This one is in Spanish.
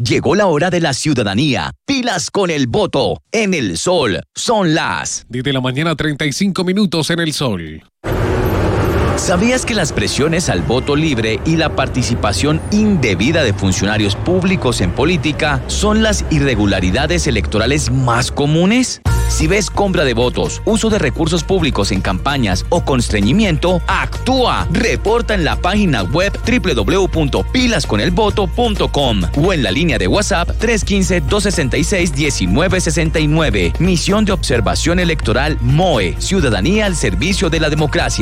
Llegó la hora de la ciudadanía. Pilas con el voto. En el Sol. Son las 10 de la mañana, 35 minutos en el Sol. ¿Sabías que las presiones al voto libre y la participación indebida de funcionarios públicos en política son las irregularidades electorales más comunes? Si ves compra de votos, uso de recursos públicos en campañas o constreñimiento, actúa. Reporta en la página web www.pilasconelvoto.com o en la línea de WhatsApp 315-266-1969. Misión de Observación Electoral MOE. Ciudadanía al servicio de la democracia.